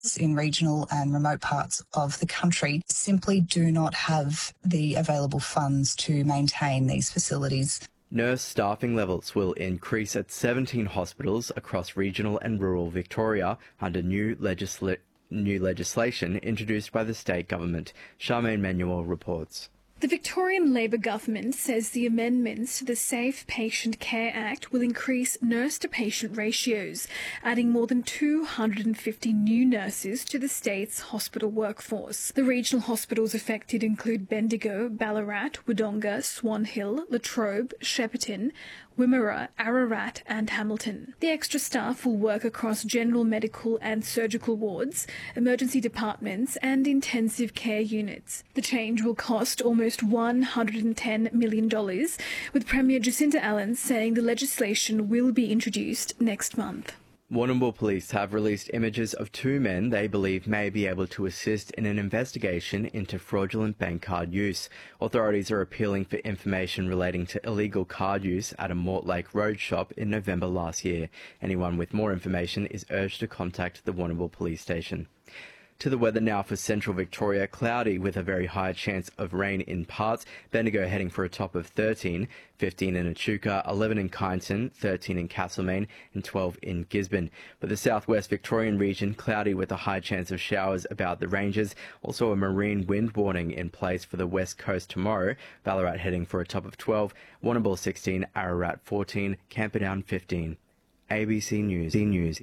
in regional and remote parts of the country simply do not have the available funds to maintain these facilities. Nurse staffing levels will increase at 17 hospitals across regional and rural Victoria under new legislation introduced by the state government. Charmaine Manuel reports. The Victorian Labor government says the amendments to the Safe Patient Care Act will increase nurse-to-patient ratios, adding more than 250 new nurses to the state's hospital workforce. The regional hospitals affected include Bendigo, Ballarat, Wodonga, Swan Hill, Latrobe, Shepparton, Wimmera, Ararat and Hamilton. The extra staff will work across general medical and surgical wards, emergency departments and intensive care units. The change will cost almost $110 million, with Premier Jacinta Allen saying the legislation will be introduced next month. Warrnambool police have released images of two men they believe may be able to assist in an investigation into fraudulent bank card use. Authorities are appealing for information relating to illegal card use at a Mortlake Road shop in November last year. Anyone with more information is urged to contact the Warrnambool police station. To the weather now for central Victoria, cloudy with a very high chance of rain in parts. Bendigo heading for a top of 13, 15 in Echuca, 11 in Kyneton, 13 in Castlemaine and 12 in Gisborne. But the southwest Victorian region, cloudy with a high chance of showers about the ranges. Also a marine wind warning in place for the west coast tomorrow. Ballarat heading for a top of 12, Warrnambool 16, Ararat 14, Camperdown 15. ABC News.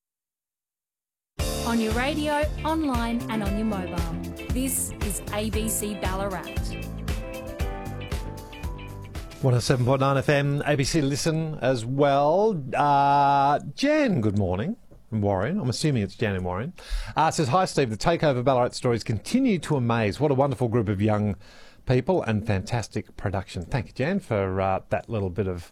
On your radio, online and on your mobile. This is ABC Ballarat. 107.9 FM, ABC Listen as well. Jan, good morning. From Warren. I'm assuming it's Jan in Warren. Says, hi Steve, the Takeover Ballarat stories continue to amaze. What a wonderful group of young people and fantastic production. Thank you, Jan, for that little bit of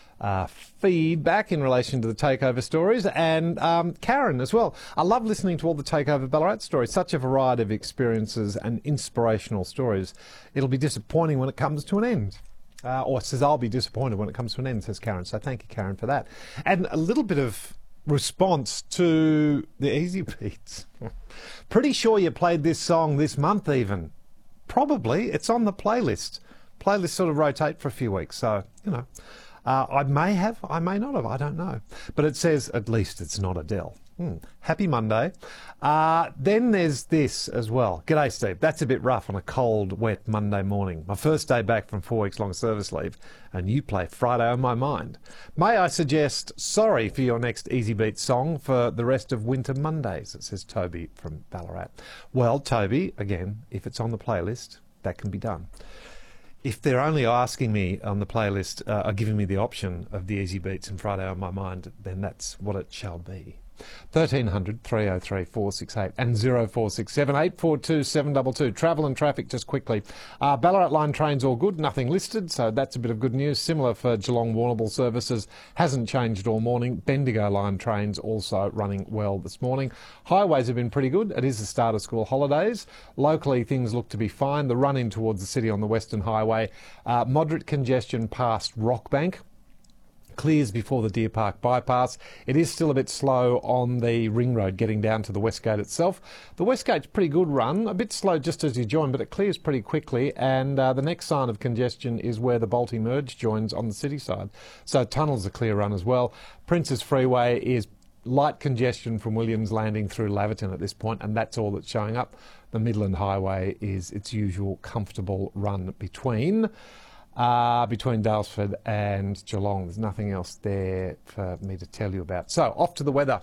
feedback in relation to the Takeover stories, and Karen as well. I love listening to all the Takeover Ballarat stories. Such a variety of experiences and inspirational stories. It'll be disappointing when it comes to an end. Or says, I'll be disappointed when it comes to an end, says Karen. So thank you, Karen, for that. And a little bit of response to the Easy Beats. Pretty sure you played this song this month even. Probably. It's on the playlist. Playlists sort of rotate for a few weeks, so, you know. I may have, I may not have, I don't know. But it says, at least it's not Adele. Happy Monday. Then there's this as well. G'day, Steve. That's a bit rough on a cold, wet Monday morning. My first day back from 4 weeks long service leave, and you play Friday on my mind. May I suggest Sorry for your next Easy Beat song for the rest of winter Mondays? It says Toby from Ballarat. Well, Toby, again, if it's on the playlist, that can be done. If they're only asking me on the playlist, are giving me the option of the Easy Beats and Friday on my mind, then that's what it shall be. 1300 303 468 and 0467 842 722. Travel and traffic just quickly. Ballarat line trains all good, nothing listed, so that's a bit of good news. Similar for Geelong Warrnambool services, hasn't changed all morning. Bendigo line trains also running well this morning. Highways have been pretty good. It is the start of school holidays. Locally things look to be fine. The run in towards the city on the Western Highway, moderate congestion past Rockbank. Clears before the Deer Park bypass. It is still a bit slow on the ring road getting down to the West Gate itself. The West Gate's pretty good run, a bit slow just as you join, but it clears pretty quickly, and the next sign of congestion is where the Balti Merge joins on the city side. So tunnel's a clear run as well. Princes Freeway is light congestion from Williams Landing through Laverton at this point, and that's all that's showing up. The Midland Highway is its usual comfortable run between Dalesford and Geelong. There's nothing else there for me to tell you about. So, off to the weather.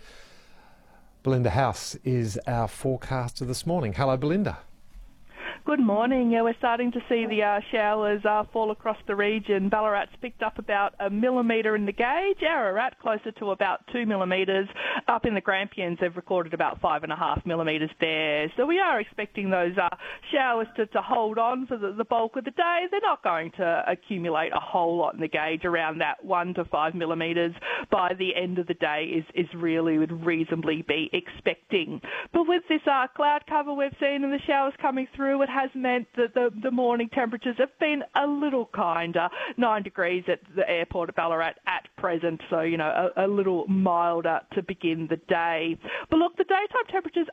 Belinda House is our forecaster this morning. Hello, Belinda. Good morning. Yeah, we're starting to see the showers fall across the region. Ballarat's picked up about 1 millimetre in the gauge. Ararat closer to about 2 millimetres. Up in the Grampians, they've recorded about 5.5 millimetres there. So we are expecting those showers to hold on for the bulk of the day. They're not going to accumulate a whole lot in the gauge. Around that 1 to 5 millimetres by the end of the day is really would reasonably be expecting. But with this cloud cover we've seen and the showers coming through, it has meant that the morning temperatures have been a little kinder. 9 degrees at the airport at Ballarat at present, so, a little milder to begin the day. But look, the daytime temperatures